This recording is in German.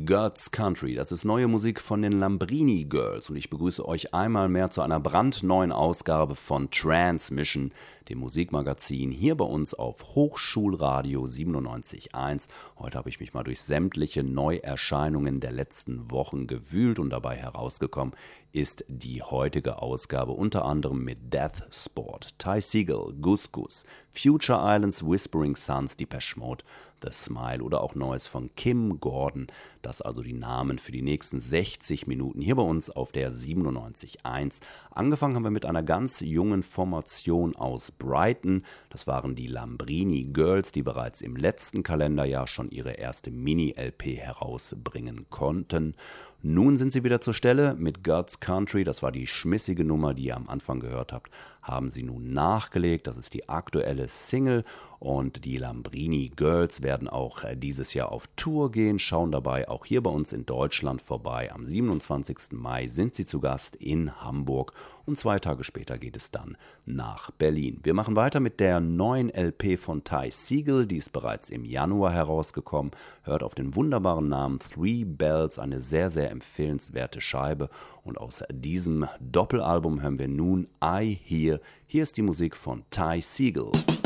God's Country. Das ist neue Musik von den Lambrini Girls und ich begrüße euch einmal mehr zu einer brandneuen Ausgabe von Transmission, dem Musikmagazin hier bei uns auf Hochschulradio 97.1. Heute habe ich mich mal durch sämtliche Neuerscheinungen der letzten Wochen gewühlt und dabei herausgekommen ist die heutige Ausgabe unter anderem mit Death Sport, Ty Segall, Gus Gus, Future Islands, Whispering Suns, Depeche Mode, The Smile oder auch Neues von Kim Gordon. Das also die Namen für die nächsten 60 Minuten hier bei uns auf der 97.1. Angefangen haben wir mit einer ganz jungen Formation aus Brighton. Das waren die Lambrini Girls, die bereits im letzten Kalenderjahr schon ihre erste Mini-LP herausbringen konnten. Nun sind sie wieder zur Stelle mit God's Country, das war die schmissige Nummer, die ihr am Anfang gehört habt, haben sie nun nachgelegt, das ist die aktuelle Single und die Lambrini Girls werden auch dieses Jahr auf Tour gehen, schauen dabei auch hier bei uns in Deutschland vorbei. Am 27. Mai sind sie zu Gast in Hamburg und 2 Tage später geht es dann nach Berlin. Wir machen weiter mit der neuen LP von Ty Segall, die ist bereits im Januar herausgekommen, hört auf den wunderbaren Namen Three Bells, eine sehr, sehr empfehlenswerte Scheibe und aus diesem Doppelalbum hören wir nun I Hear. Hier ist die Musik von Ty Segall.